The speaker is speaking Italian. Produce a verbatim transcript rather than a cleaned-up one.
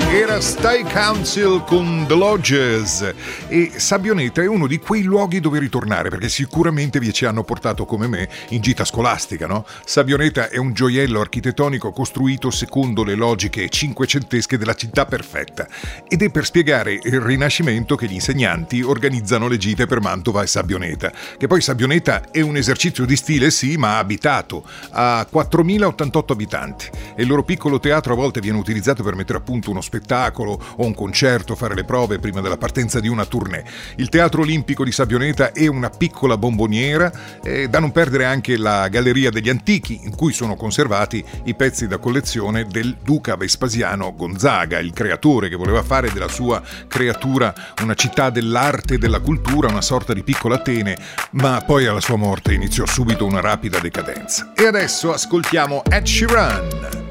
Era Stay Council con The Lodges, e Sabbioneta è uno di quei luoghi dove ritornare, perché sicuramente vi ci hanno portato come me in gita scolastica, no? Sabbioneta è un gioiello architettonico costruito secondo le logiche cinquecentesche della città perfetta, ed è per spiegare il Rinascimento che gli insegnanti organizzano le gite per Mantova e Sabbioneta, che poi Sabbioneta è un esercizio di stile sì, ma abitato, ha quattromilaottantotto abitanti, e il loro piccolo teatro a volte viene utilizzato per mettere a punto uno spettacolo o un concerto, fare le prove prima della partenza di una tournée. Il Teatro Olimpico di Sabbioneta è una piccola bomboniera, eh, da non perdere anche la Galleria degli Antichi, in cui sono conservati i pezzi da collezione del duca Vespasiano Gonzaga, il creatore che voleva fare della sua creatura una città dell'arte e della cultura, una sorta di piccola Atene, ma poi alla sua morte iniziò subito una rapida decadenza. E adesso ascoltiamo Ed Sheeran.